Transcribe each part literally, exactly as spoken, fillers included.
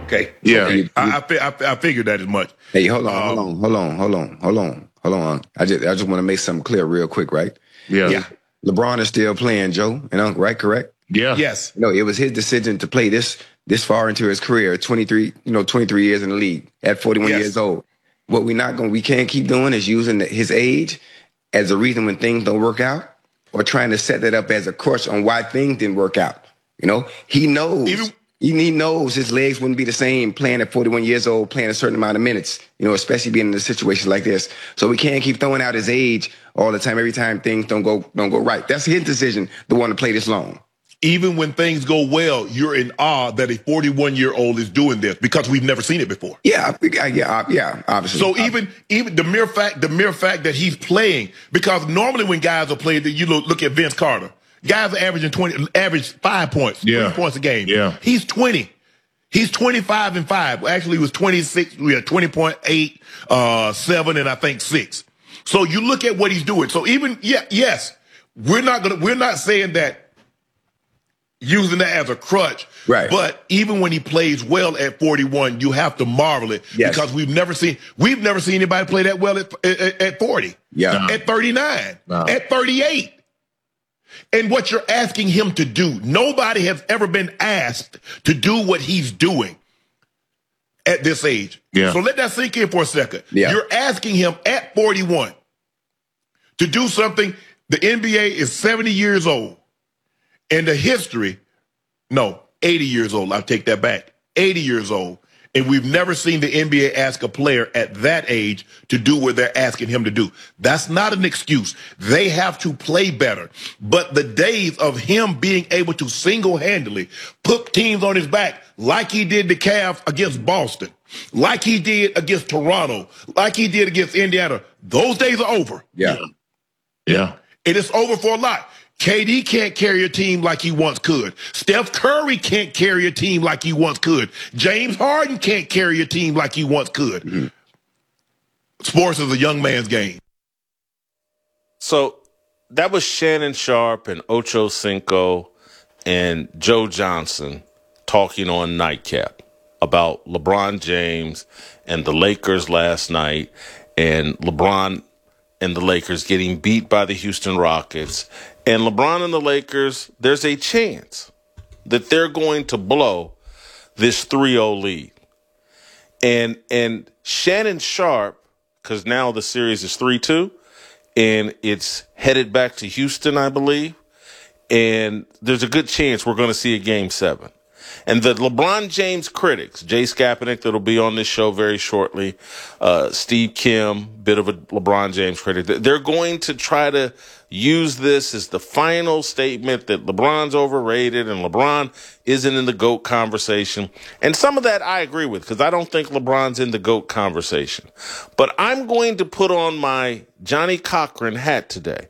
Okay. Yeah. Okay. You, I, I, I, I figured that as much. Hey, hold on, Um, hold on, hold on, hold on, hold on, hold on. I just I just want to make something clear real quick, right? Yeah. Yeah. LeBron is still playing, Joe. You know, right? Correct? Yeah. Yes. No, it was his decision to play this this far into his career, twenty-three, you know, twenty-three years in the league at forty-one Yes. years old. What we're not going, we can't keep doing is using his age as a reason when things don't work out, or trying to set that up as a crutch on why things didn't work out. You know, he knows. Even- He knows his legs wouldn't be the same playing at forty-one years old, playing a certain amount of minutes, you know, especially being in a situation like this. So we can't keep throwing out his age all the time, every time things don't go don't go right. That's his decision to want to play this long. Even when things go well, you're in awe that a forty-one-year-old is doing this because we've never seen it before. Yeah, yeah, yeah, obviously. So even even the mere fact the mere fact that he's playing, because normally when guys are playing, you look, look at Vince Carter. Guys are averaging twenty, average five points, yeah. three points a game. Yeah. He's twenty. He's twenty-five and five. Actually, he was twenty-six. We had twenty point eight, uh, seven, and I think six. So you look at what he's doing. So even yeah, yes, we're not gonna we're not saying that using that as a crutch. Right. But even when he plays well at forty-one, you have to marvel it Yes. because we've never seen we've never seen anybody play that well at at, at forty. Yeah. At thirty-nine. No. At thirty-eight. And what you're asking him to do, nobody has ever been asked to do what he's doing at this age. Yeah. So let that sink in for a second. Yeah. You're asking him at forty-one to do something. The N B A is seventy years old. And the history, no, eighty years old. I'll take that back. eighty years old. And we've never seen the N B A ask a player at that age to do what they're asking him to do. That's not an excuse. They have to play better. But the days of him being able to single-handedly put teams on his back like he did the Cavs against Boston, like he did against Toronto, like he did against Indiana, those days are over. Yeah. Yeah. And it's over for a lot. K D can't carry a team like he once could. Steph Curry can't carry a team like he once could. James Harden can't carry a team like he once could. Mm-hmm. Sports is a young man's game. So that was Shannon Sharpe and Ocho Cinco and Joe Johnson talking on Nightcap about LeBron James and the Lakers last night, and LeBron and the Lakers getting beat by the Houston Rockets. And LeBron and the Lakers, there's a chance that they're going to blow this three oh lead. And and Shannon Sharpe, because now the series is three two, and it's headed back to Houston, I believe. And there's a good chance we're going to see a game seven. And the LeBron James critics, Jay Skapanik, that'll be on this show very shortly, uh, Steve Kim, bit of a LeBron James critic, they're going to try to use this as the final statement that LeBron's overrated and LeBron isn't in the GOAT conversation. And some of that I agree with, because I don't think LeBron's in the GOAT conversation. But I'm going to put on my Johnny Cochran hat today.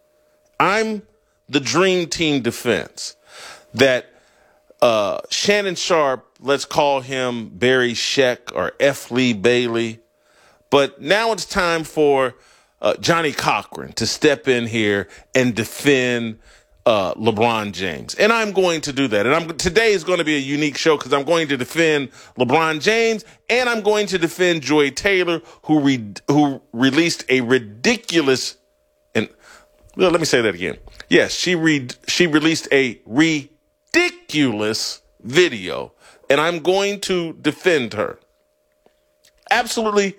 I'm the dream team defense that Uh, Shannon Sharpe, let's call him Barry Sheck or F. Lee Bailey. But now it's time for uh, Johnny Cochran to step in here and defend uh, LeBron James. And I'm going to do that. And I'm, today is going to be a unique show because I'm going to defend LeBron James and I'm going to defend Joy Taylor, who re- who released a ridiculous, and well, let me say that again. Yes, she re- she released a ridiculous ridiculous video, and I'm going to defend her. Absolutely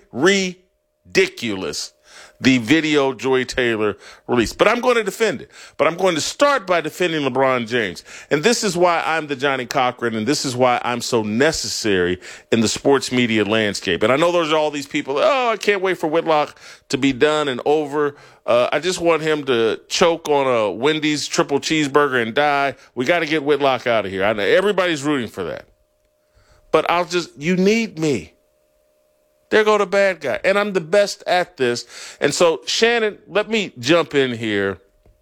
ridiculous, the video Joy Taylor released. But I'm going to defend it. But I'm going to start by defending LeBron James. And this is why I'm the Johnny Cochran, and this is why I'm so necessary in the sports media landscape. And I know there's all these people, oh, I can't wait for Whitlock to be done and over. Uh, I just want him to choke on a Wendy's triple cheeseburger and die. We got to get Whitlock out of here. I know everybody's rooting for that. But I'll just, you need me. There go the bad guy. And I'm the best at this. And so, Shannon, let me jump in here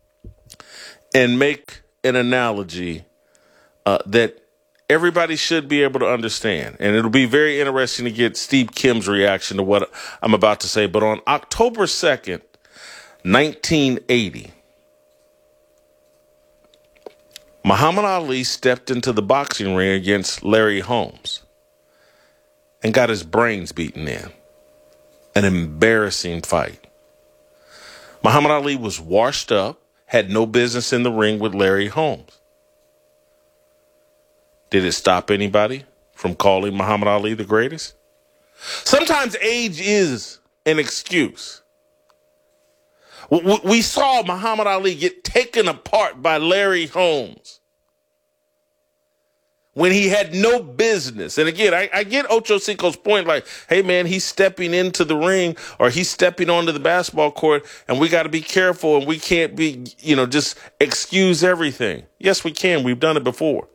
and make an analogy uh, that everybody should be able to understand. And it'll be very interesting to get Steve Kim's reaction to what I'm about to say. But on October second, nineteen eighty, Muhammad Ali stepped into the boxing ring against Larry Holmes. and got his brains beaten in. An embarrassing fight. Muhammad Ali was washed up, had no business in the ring with Larry Holmes. Did it stop anybody from calling Muhammad Ali the greatest? Sometimes age is an excuse. We saw Muhammad Ali get taken apart by Larry Holmes when he had no business. And again, I, I get Ocho Cinco's point, like, hey, man, he's stepping into the ring or he's stepping onto the basketball court, and we got to be careful, and we can't be, you know, just excuse everything. Yes, we can. We've done it before.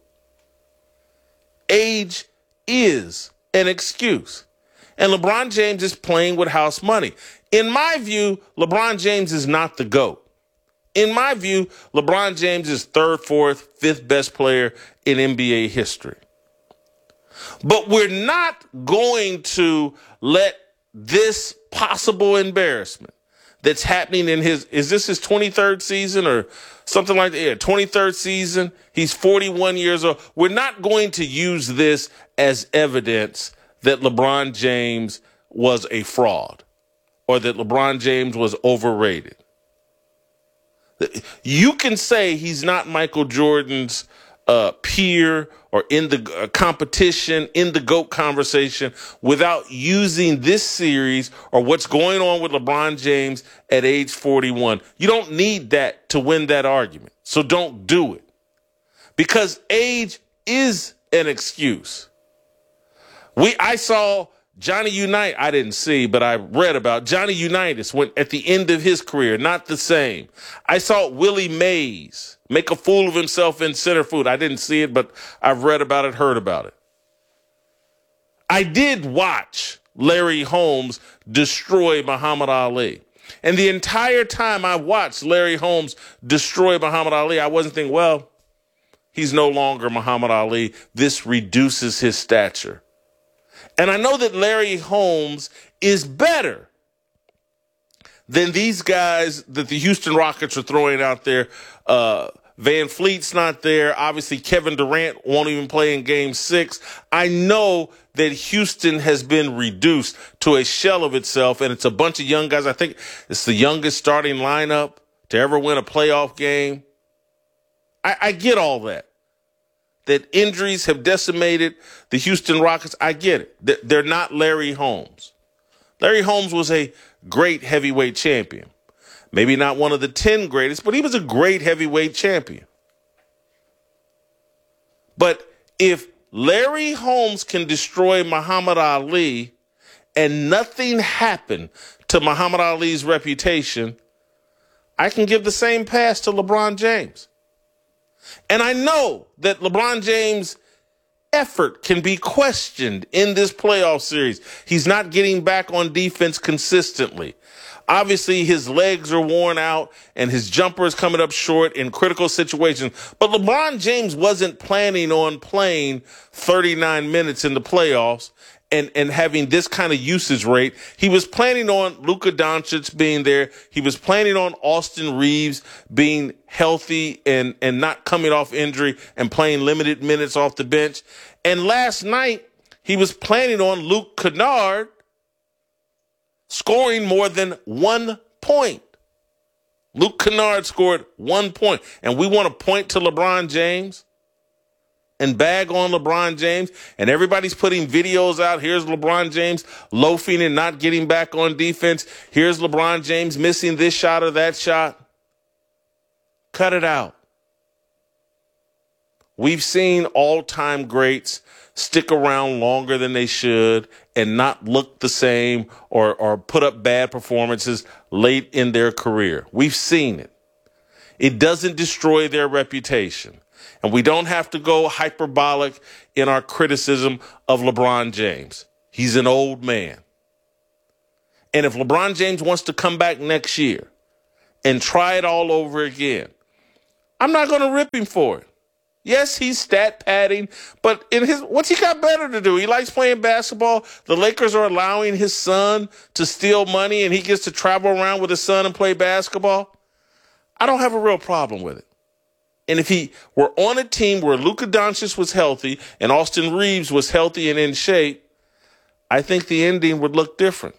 Age is an excuse. And LeBron James is playing with house money. In my view, LeBron James is not the GOAT. In my view, LeBron James is third, fourth, fifth best player in N B A history. But we're not going to let this possible embarrassment that's happening in his, is this his twenty-third season or something like that? Yeah, twenty-third season. He's forty-one years old. We're not going to use this as evidence that LeBron James was a fraud or that LeBron James was overrated. You can say he's not Michael Jordan's uh, peer or in the uh, competition, in the GOAT conversation, without using this series or what's going on with LeBron James at age forty-one. You don't need that to win that argument. So don't do it. Because age is an excuse. We, I saw Johnny Unitas, I didn't see, but I read about Johnny Unitas when at the end of his career, not the same. I saw Willie Mays make a fool of himself in center field. I didn't see it, but I've read about it, heard about it. I did watch Larry Holmes destroy Muhammad Ali. And the entire time I watched Larry Holmes destroy Muhammad Ali, I wasn't thinking, well, he's no longer Muhammad Ali. This reduces his stature. And I know that Larry Holmes is better than these guys that the Houston Rockets are throwing out there. Uh, Van Fleet's not there. Obviously, Kevin Durant won't even play in game six. I know that Houston has been reduced to a shell of itself, and it's a bunch of young guys. I think it's the youngest starting lineup to ever win a playoff game. I, I get all that. That injuries have decimated the Houston Rockets. I get it. They're not Larry Holmes. Larry Holmes was a great heavyweight champion. Maybe not one of the ten greatest, but he was a great heavyweight champion. But if Larry Holmes can destroy Muhammad Ali and nothing happened to Muhammad Ali's reputation, I can give the same pass to LeBron James. And I know that LeBron James' effort can be questioned in this playoff series. He's not getting back on defense consistently. Obviously, his legs are worn out and his jumper is coming up short in critical situations. But LeBron James wasn't planning on playing thirty-nine minutes in the playoffs and, and having this kind of usage rate. He was planning on Luka Doncic being there. He was planning on Austin Reeves being healthy and, and not coming off injury and playing limited minutes off the bench. And last night, he was planning on Luke Kennard scoring more than one point. Luke Kennard scored one point. And we want to point to LeBron James and bag on LeBron James. And everybody's putting videos out. Here's LeBron James loafing and not getting back on defense. Here's LeBron James missing this shot or that shot. Cut it out. We've seen all-time greats stick around longer than they should and not look the same or, or put up bad performances late in their career. We've seen it. It doesn't destroy their reputation. And we don't have to go hyperbolic in our criticism of LeBron James. He's an old man. And if LeBron James wants to come back next year and try it all over again, I'm not going to rip him for it. Yes, he's stat padding, but in his what's he got better to do? He likes playing basketball. The Lakers are allowing his son to steal money, and he gets to travel around with his son and play basketball. I don't have a real problem with it. And if he were on a team where Luka Doncic was healthy and Austin Reeves was healthy and in shape, I think the ending would look different.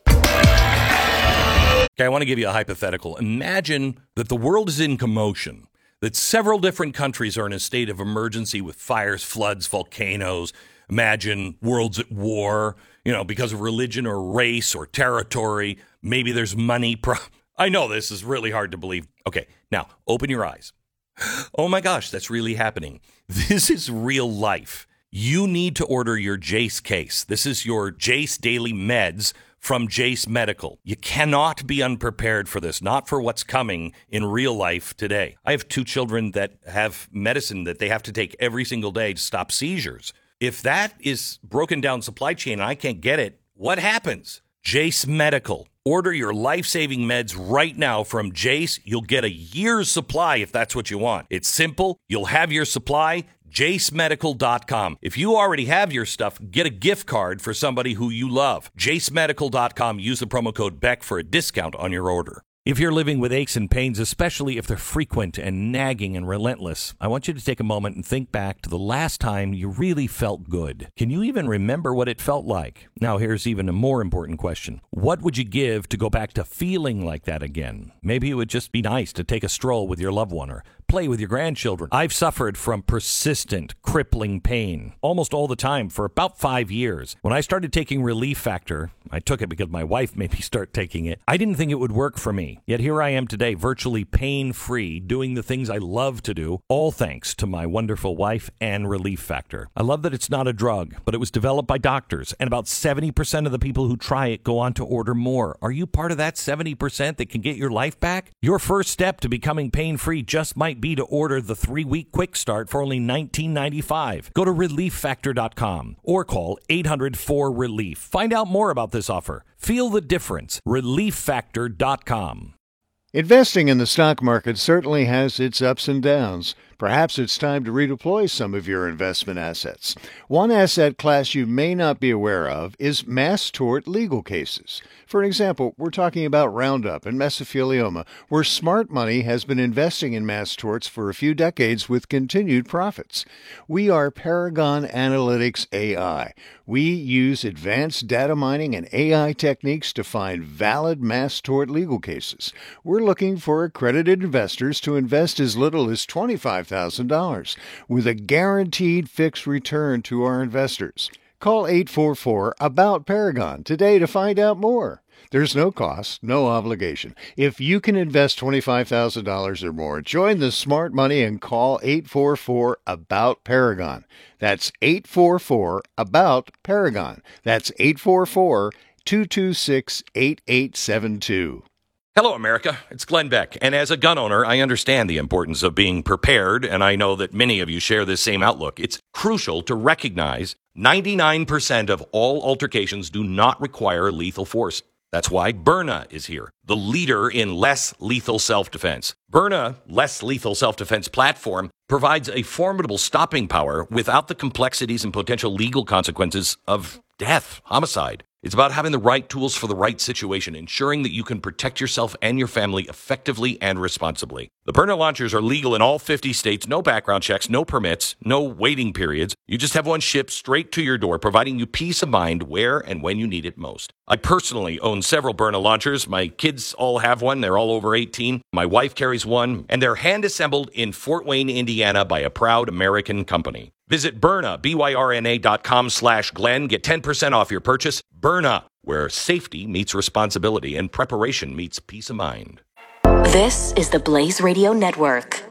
Okay, I want to give you a hypothetical. Imagine that the world is in commotion, that several different countries are in a state of emergency with fires, floods, volcanoes. Imagine worlds at war, you know, because of religion or race or territory. Maybe there's money. Pro- I know this is really hard to believe. Okay, now open your eyes. Oh my gosh, that's really happening. This is real life. You need to order your Jace case. This is your Jace Daily Meds from Jace Medical. You cannot be unprepared for this, not for what's coming in real life today. I have two children that have medicine that they have to take every single day to stop seizures. If that is broken down supply chain and I can't get it, what happens? Jace Medical. Order your life-saving meds right now from Jace. You'll get a year's supply if that's what you want. It's simple. You'll have your supply. Jace Medical dot com. If you already have your stuff, get a gift card for somebody who you love. Jace Medical dot com. Use the promo code Beck for a discount on your order. If you're living with aches and pains, especially if they're frequent and nagging and relentless, I want you to take a moment and think back to the last time you really felt good. Can you even remember what it felt like? Now, here's even a more important question. What would you give to go back to feeling like that again? Maybe it would just be nice to take a stroll with your loved one or play with your grandchildren. I've suffered from persistent, crippling pain almost all the time for about five years. When I started taking Relief Factor, I took it because my wife made me start taking it. I didn't think it would work for me. Yet here I am today, virtually pain-free, doing the things I love to do, all thanks to my wonderful wife and Relief Factor. I love that it's not a drug, but it was developed by doctors, and about seventy percent of the people who try it go on to order more. Are you part of that seventy percent that can get your life back? Your first step to becoming pain-free just might be to order the three-week quick start for only nineteen ninety-five. Go to relief factor dot com or call eight hundred four relief. Find out more about this offer. Feel the difference. relief factor dot com. Investing in the stock market certainly has its ups and downs. Perhaps it's time to redeploy some of your investment assets. One asset class you may not be aware of is mass tort legal cases. For example, we're talking about Roundup and mesothelioma, where smart money has been investing in mass torts for a few decades with continued profits. We are Paragon Analytics A I. We use advanced data mining and A I techniques to find valid mass tort legal cases. We're looking for accredited investors to invest as little as twenty-five thousand dollars with a guaranteed fixed return to our investors. Call eight four four about Paragon today to find out more. There's no cost, no obligation. If you can invest twenty-five thousand dollars or more, join the smart money and call eight four four about Paragon. That's eight four four about Paragon. That's eight four four, two two six, eight eight seven two. Hello, America. It's Glenn Beck. And as a gun owner, I understand the importance of being prepared, and I know that many of you share this same outlook. It's crucial to recognize ninety-nine percent of all altercations do not require lethal force. That's why Byrna is here, the leader in less lethal self-defense. Byrna, less lethal self-defense platform, provides a formidable stopping power without the complexities and potential legal consequences of death, homicide. It's about having the right tools for the right situation, ensuring that you can protect yourself and your family effectively and responsibly. The Byrna launchers are legal in all fifty states, no background checks, no permits, no waiting periods. You just have one shipped straight to your door, providing you peace of mind where and when you need it most. I personally own several Byrna launchers. My kids all have one. They're all over eighteen. My wife carries one, and they're hand-assembled in Fort Wayne, Indiana by a proud American company. Visit Byrna, B Y R N A dot com slash Glenn. Get ten percent off your purchase. Byrna, where safety meets responsibility and preparation meets peace of mind. This is the Blaze Radio Network.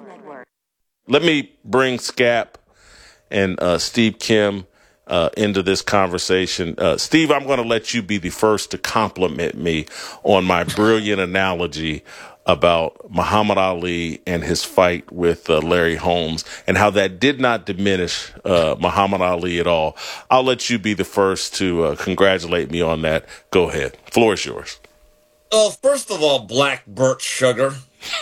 Let me bring Scap and uh, Steve Kim uh, into this conversation. Uh, Steve, I'm going to let you be the first to compliment me on my brilliant analogy about Muhammad Ali and his fight with uh, Larry Holmes and how that did not diminish uh, Muhammad Ali at all. I'll let you be the first to uh, congratulate me on that. Go ahead. Floor is yours. Oh, first of all, Black Burt Sugar.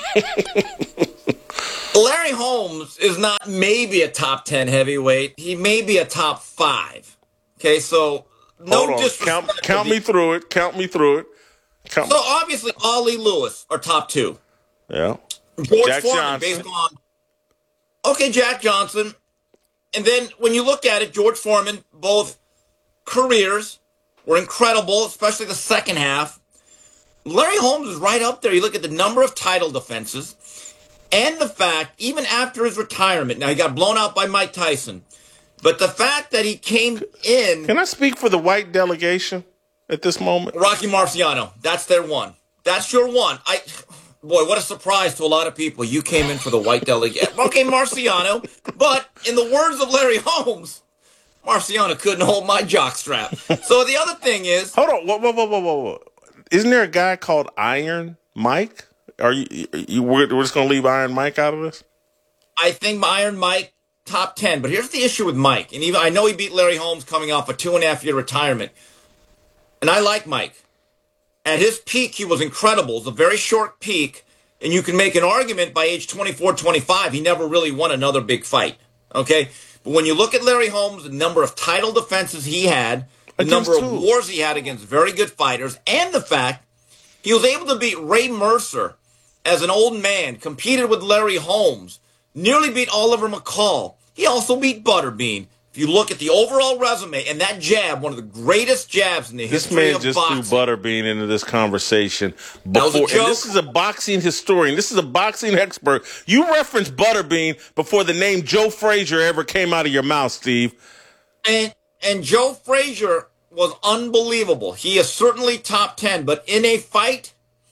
Larry Holmes is not maybe a top ten heavyweight. He may be a top five. Okay, so no Hold on. disrespect. Count, count me through it. Count me through it. Count so obviously, Ali Lewis are top two. Yeah. George Jack Foreman, Johnson. based on okay, Jack Johnson, and then when you look at it, George Foreman, both careers, were incredible, especially the second half. Larry Holmes is right up there. You look at the number of title defenses and the fact, even after his retirement, now he got blown out by Mike Tyson, but the fact that he came in. Can I speak for the white delegation at this moment? Rocky Marciano, that's their one. That's your one. I, boy, what a surprise to a lot of people. You came in for the white delegation. Okay, Marciano, but in the words of Larry Holmes, Marciano couldn't hold my jockstrap. So the other thing is, hold on, whoa, whoa, whoa, whoa, whoa. Isn't there a guy called Iron Mike? Are you, you we're, we're just going to leave Iron Mike out of this? I think Iron Mike top ten. But here's the issue with Mike, and even I know he beat Larry Holmes coming off a two and a half year retirement, and I like Mike. At his peak, he was incredible. It was a very short peak, and you can make an argument by age twenty-four, twenty-five, he never really won another big fight. Okay, but when you look at Larry Holmes, the number of title defenses he had, the Against number who? of wars he had against very good fighters, and the fact he was able to beat Ray Mercer as an old man, competed with Larry Holmes, nearly beat Oliver McCall. He also beat Butterbean. If you look at the overall resume and that jab, one of the greatest jabs in the This history man of just boxing. threw Butterbean into this conversation That was a before. And joke. this is a boxing historian. This is a boxing expert. You referenced Butterbean before the name Joe Frazier ever came out of your mouth, Steve. And and Joe Frazier was unbelievable. He is certainly top ten, but in a fight,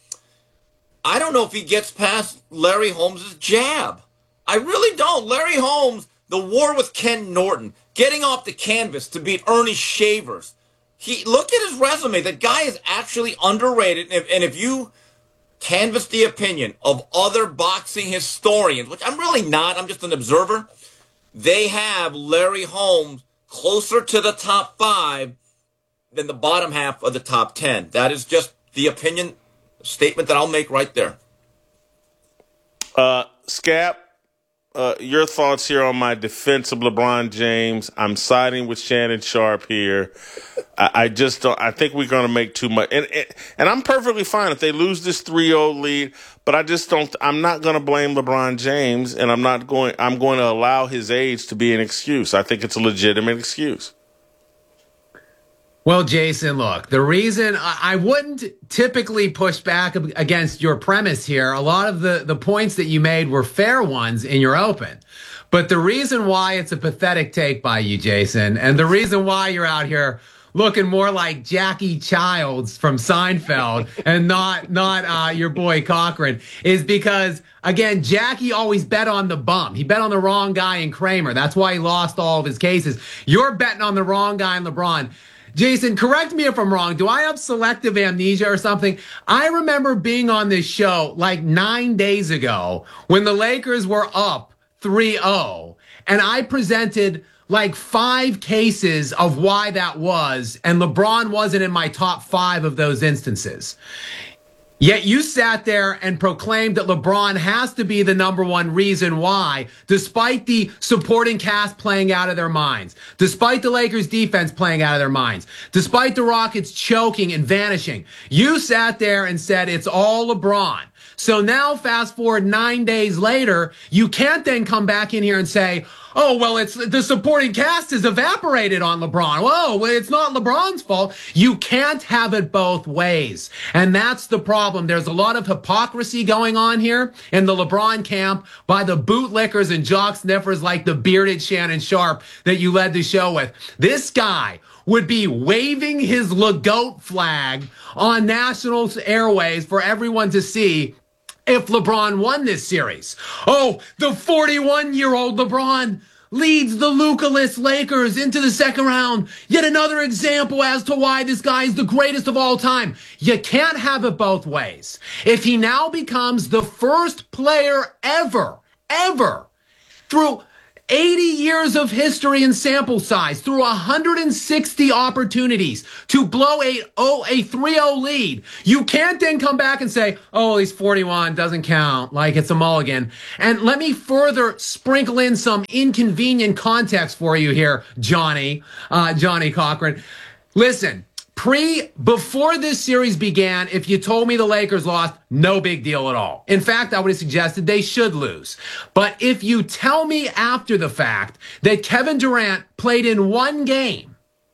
I don't know if he gets past Larry Holmes' jab. I really don't. Larry Holmes, the war with Ken Norton, getting off the canvas to beat Ernie Shavers. He look at his resume. The guy is actually underrated. And if, and if you canvass the opinion of other boxing historians, which I'm really not, I'm just an observer, they have Larry Holmes closer to the top five than the bottom half of the top ten. That is just the opinion statement that I'll make right there. Uh, Scap, uh, your thoughts here on my defense of LeBron James. I'm siding with Shannon Sharp here. I, I just don't. I think we're going to make too much, and, and and I'm perfectly fine if they lose this three oh lead. But I just don't. I'm not going to blame LeBron James, and I'm not going. I'm going to allow his age to be an excuse. I think it's a legitimate excuse. Well, Jason, look, the reason I wouldn't typically push back against your premise here, a lot of the, the points that you made were fair ones in your open. But the reason why it's a pathetic take by you, Jason, and the reason why you're out here looking more like Jackie Childs from Seinfeld and not not uh, your boy Cochran is because, again, Jackie always bet on the bum. He bet on the wrong guy in Kramer. That's why he lost all of his cases. You're betting on the wrong guy in LeBron. Jason, correct me if I'm wrong. Do I have selective amnesia or something? I remember being on this show like nine days ago when the Lakers were up three oh, and I presented like five cases of why that was, and LeBron wasn't in my top five of those instances. Yet you sat there and proclaimed that LeBron has to be the number one reason why, despite the supporting cast playing out of their minds, despite the Lakers defense playing out of their minds, despite the Rockets choking and vanishing. You sat there and said it's all LeBron. So now fast forward nine days later, you can't then come back in here and say, oh, well, it's the supporting cast has evaporated on LeBron. Whoa, well, it's not LeBron's fault. You can't have it both ways. And that's the problem. There's a lot of hypocrisy going on here in the LeBron camp by the bootlickers and jock sniffers like the bearded Shannon Sharp that you led the show with. This guy would be waving his LeGoat flag on national airways for everyone to see if LeBron won this series. Oh, the forty-one-year-old LeBron leads the Luka-less Lakers into the second round. Yet another example as to why this guy is the greatest of all time. You can't have it both ways. If he now becomes the first player ever, ever, through eighty years of history and sample size, through one hundred sixty opportunities to blow a oh a three oh lead, you can't then come back and say, oh, he's forty-one, doesn't count, like it's a mulligan. And let me further sprinkle in some inconvenient context for you here, Johnny, uh, Johnny Cochran. Listen, Pre, before this series began, if you told me the Lakers lost, no big deal at all. In fact, I would have suggested they should lose. But if you tell me after the fact that Kevin Durant played in one game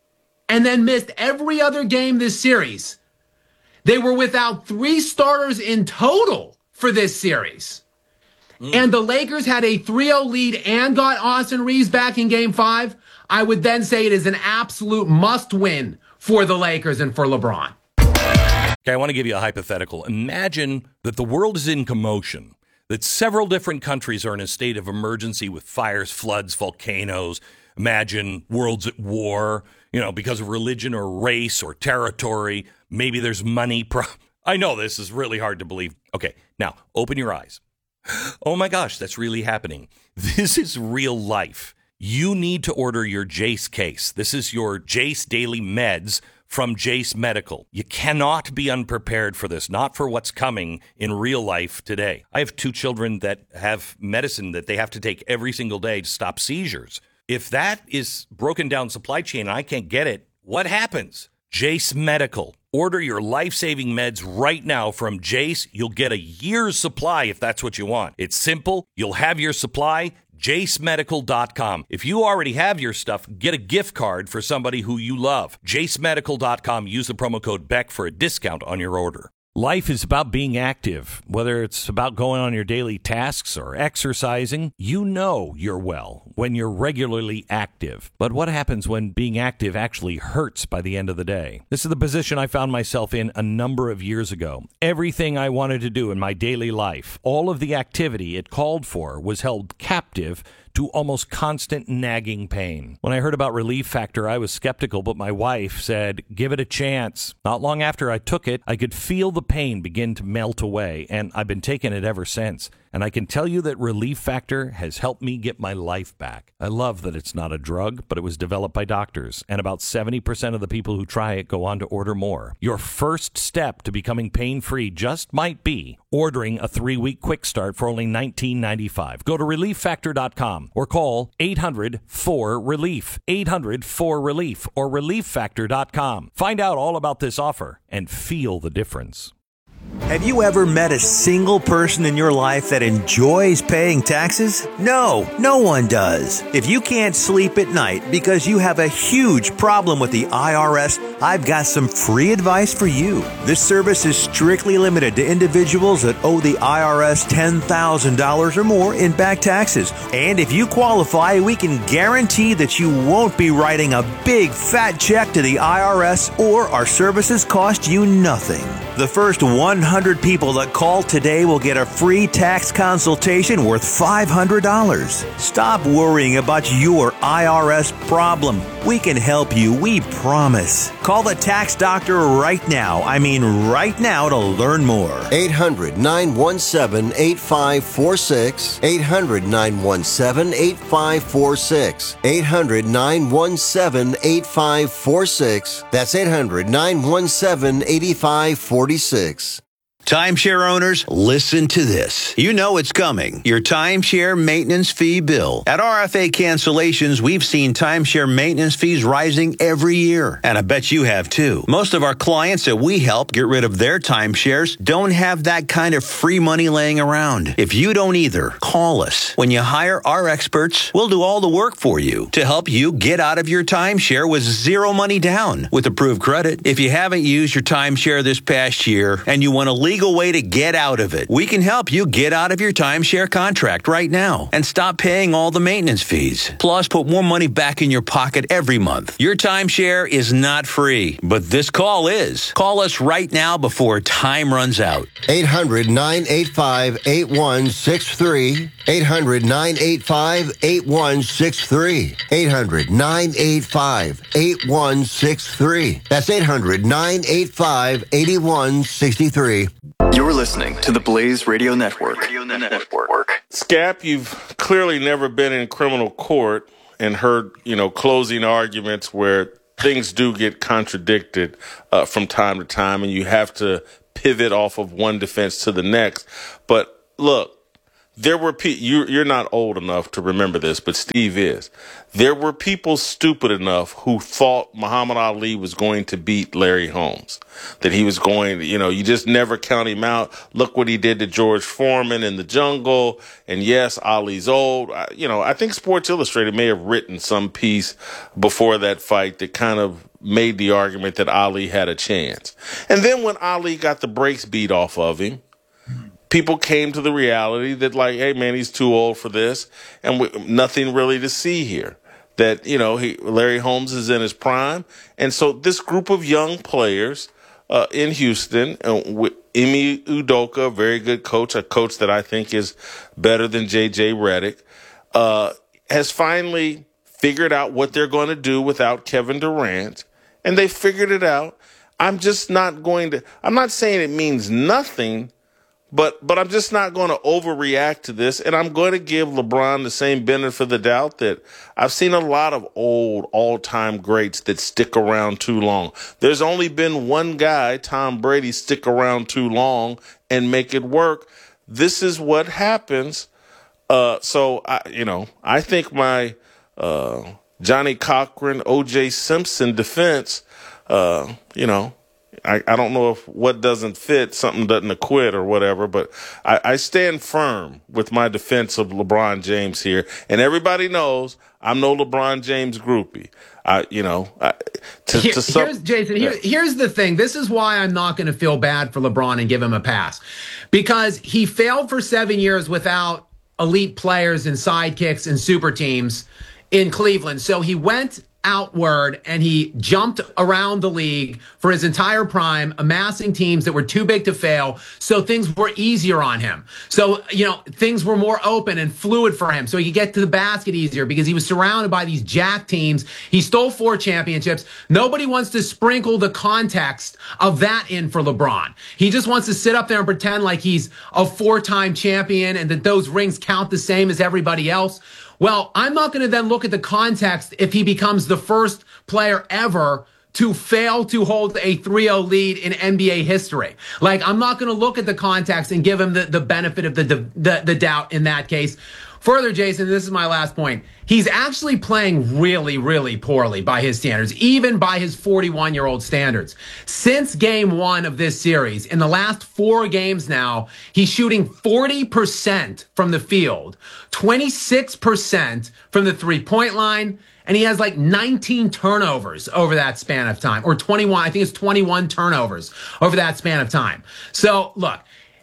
and then missed every other game this series. They were without three starters in total for this series. Mm. And the Lakers had a three oh lead and got Austin Reeves back in game five. I would then say it is an absolute must win for the Lakers and for LeBron. Okay, I want to give you a hypothetical. Imagine that the world is in commotion, that several different countries are in a state of emergency with fires, floods, volcanoes. Imagine worlds at war, you know, because of religion or race or territory. Maybe there's money. Pro- I know this is really hard to believe. Okay, now open your eyes. Oh my gosh, that's really happening. This is real life. You need to order your Jace case. This is your Jace Daily Meds from Jace Medical. You cannot be unprepared for this, not for what's coming in real life today. I have two children that have medicine that they have to take every single day to stop seizures. If that is broken down supply chain and I can't get it, what happens? Jace Medical. Order your life-saving meds right now from Jace. You'll get a year's supply if that's what you want. It's simple. You'll have your supply. Jace Medical dot com. If you already have your stuff, get a gift card for somebody who you love. Jace Medical dot com. Use the promo code Beck for a discount on your order. Life is about being active, whether it's about going on your daily tasks or exercising. You know you're well when you're regularly active. But what happens when being active actually hurts by the end of the day? This is the position I found myself in a number of years ago. Everything I wanted to do in my daily life, all of the activity it called for, was held captive to almost constant nagging pain. When I heard about Relief Factor, I was skeptical, but my wife said, give it a chance. Not long after I took it, I could feel the pain begin to melt away, and I've been taking it ever since. And I can tell you that Relief Factor has helped me get my life back. I love that it's not a drug, but it was developed by doctors, and about seventy percent of the people who try it go on to order more. Your first step to becoming pain-free just might be ordering a three-week quick start for only nineteen ninety-five. Go to relief factor dot com or call eight hundred four relief, eight hundred four relief, or relief factor dot com. Find out all about this offer and feel the difference. Have you ever met a single person in your life that enjoys paying taxes? No, no one does. If you can't sleep at night because you have a huge problem with the I R S, I've got some free advice for you. This service is strictly limited to individuals that owe the I R S ten thousand dollars or more in back taxes. And if you qualify, we can guarantee that you won't be writing a big fat check to the I R S, or our services cost you nothing. The first one hundred people that call today will get a free tax consultation worth five hundred dollars. Stop worrying about your I R S problem. We can help you, we promise. Call the tax doctor right now. I mean right now to learn more. eight hundred nine one seven eight five four six. eight hundred nine one seven eight five four six. eight hundred nine one seven eight five four six. That's eight hundred nine one seven eight five four six. Timeshare owners, listen to this. You know it's coming. Your timeshare maintenance fee bill. At R F A Cancellations, we've seen timeshare maintenance fees rising every year. And I bet you have too. Most of our clients that we help get rid of their timeshares don't have that kind of free money laying around. If you don't either, call us. When you hire our experts, we'll do all the work for you to help you get out of your timeshare with zero money down with approved credit. If you haven't used your timeshare this past year and you want to leave legal way to get out of it, we can help you get out of your timeshare contract right now and stop paying all the maintenance fees. Plus, put more money back in your pocket every month. Your timeshare is not free, but this call is. Call us right now before time runs out. eight hundred nine eight five eight one six three. eight hundred nine eight five eight one six three. eight hundred nine eight five eight one six three. That's eight hundred nine eight five eight one six three. You're listening to the Blaze Radio Network. Radio Network. Scap, you've clearly never been in criminal court and heard, you know, closing arguments where things do get contradicted uh, from time to time, and you have to pivot off of one defense to the next. But look, there were people, you, you're not old enough to remember this, but Steve is. There were people stupid enough who thought Muhammad Ali was going to beat Larry Holmes, that he was going to, you know, you just never count him out. Look what he did to George Foreman in the jungle. And yes, Ali's old. I, you know, I think Sports Illustrated may have written some piece before that fight that kind of made the argument that Ali had a chance. And then when Ali got the brakes beat off of him, people came to the reality that, like, hey, man, he's too old for this, and we, nothing really to see here. That, you know, he, Larry Holmes is in his prime. And so this group of young players uh, in Houston, uh, with Ime Udoka, a very good coach, a coach that I think is better than J J Redick, uh, has finally figured out what they're going to do without Kevin Durant. And they figured it out. I'm just not going to, I'm not saying it means nothing, But but I'm just not going to overreact to this, and I'm going to give LeBron the same benefit of the doubt that I've seen a lot of old, all-time greats that stick around too long. There's only been one guy, Tom Brady, stick around too long and make it work. This is what happens. Uh, so, I, you know, I think my uh, Johnny Cochran, O J Simpson defense, uh, you know, I, I don't know if what doesn't fit, something doesn't acquit or whatever, but I, I stand firm with my defense of LeBron James here. And everybody knows I'm no LeBron James groupie. I, you know, I, to, Here, to some, here's Jason. Here, here's the thing. This is why I'm not going to feel bad for LeBron and give him a pass, because he failed for seven years without elite players and sidekicks and super teams in Cleveland. So he went outward and he jumped around the league for his entire prime, amassing teams that were too big to fail. So things were easier on him. So, you know, things were more open and fluid for him. So he could get to the basket easier because he was surrounded by these jack teams. He stole four championships. Nobody wants to sprinkle the context of that in for LeBron. He just wants to sit up there and pretend like he's a four-time champion and that those rings count the same as everybody else. Well, I'm not going to then look at the context if he becomes the first player ever to fail to hold a three oh lead in N B A history. Like, I'm not going to look at the context and give him the, the benefit of the, the, the doubt in that case. Further, Jason, this is my last point. He's actually playing really, really poorly by his standards, even by his forty-one-year-old standards. Since game one of this series, in the last four games now, he's shooting forty percent from the field, twenty-six percent from the three-point line, and he has like nineteen turnovers over that span of time, or twenty-one, I think it's twenty-one turnovers over that span of time. So, look,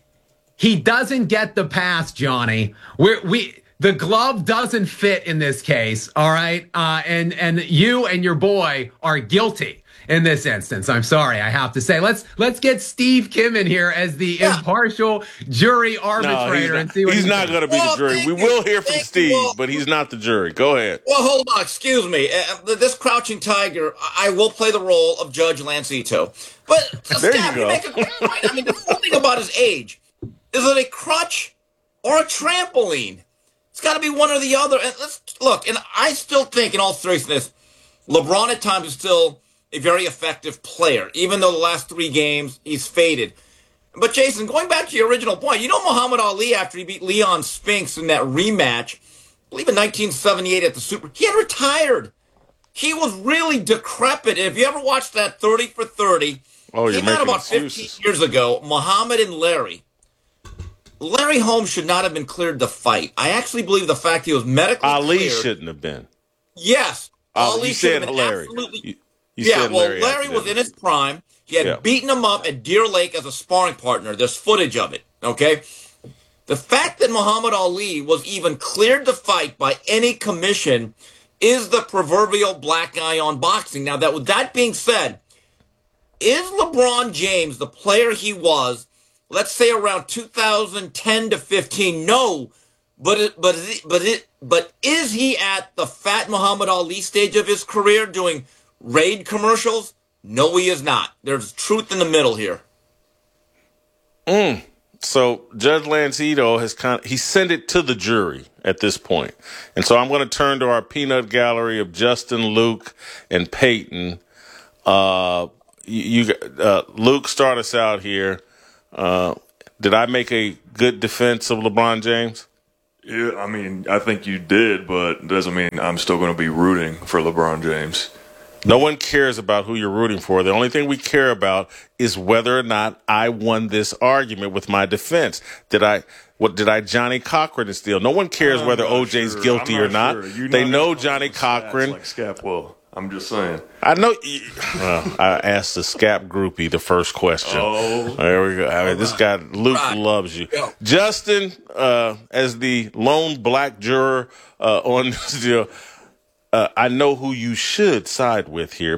he doesn't get the pass, Johnny. We're, we... The glove doesn't fit in this case, all right? Uh, and and you and your boy are guilty in this instance. I'm sorry, I have to say. Let's let's get Steve Kim in here as the yeah. impartial jury arbitrator no, and see what he's not going to be well, the jury. We will hear from Steve, well, but he's not the jury. Go ahead. Well, hold on. Excuse me. Uh, this crouching tiger, I will play the role of Judge Lance Ito. But there Steph, you you go. make a great point. I mean, the whole thing about his age, is it a crutch or a trampoline? It's got to be one or the other. And let's look, and I still think, in all seriousness, LeBron at times is still a very effective player, even though the last three games he's faded. But Jason, going back to your original point, you know Muhammad Ali, after he beat Leon Spinks in that rematch, I believe in nineteen seventy-eight at the Super, he had retired. He was really decrepit. If you ever watched that thirty for thirty, oh, came out about excuses. fifteen years ago, Muhammad and Larry. Larry Holmes should not have been cleared to fight. I actually believe the fact he was medically Ali cleared. shouldn't have been. Yes. Uh, Ali you should said have been Larry. absolutely. You, you yeah, said well, Larry, Larry was in his prime. He had yeah. beaten him up at Deer Lake as a sparring partner. There's footage of it, okay? The fact that Muhammad Ali was even cleared to fight by any commission is the proverbial black eye on boxing. Now, that with that being said, is LeBron James the player he was, let's say around two thousand ten to fifteen? No, but it, but it, but it, but is he at the fat Muhammad Ali stage of his career doing Raid commercials? No, he is not. There's truth in the middle here. Mm. So Judge Lance Ito has kind of, he sent it to the jury at this point. And so I'm going to turn to our peanut gallery of Justin, Luke, and Peyton. Uh, you, you uh, Luke, start us out here. Uh, did I make a good defense of LeBron James? Yeah, I mean, I think you did, but it doesn't mean I'm still going to be rooting for LeBron James. No one cares about who you're rooting for. The only thing we care about is whether or not I won this argument with my defense. Did I, what did I Johnny Cochran steal? No one cares I'm whether not O J's sure. guilty not or not. Sure. They know Johnny Cochran. Like Scap will. I'm just saying. I know. You, well, I asked the Scap groupie the first question. Oh, there we go. I mean, this guy Luke right. loves you, Yo. Justin. Uh, as the lone black juror uh, on this deal, uh, I know who you should side with here.